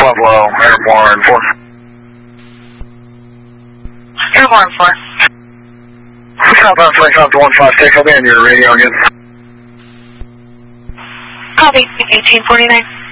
Pueblo, Airborne 4. Airborne 4. Southbound 25 to 156, I'll be on your radio again. Copy, 1849.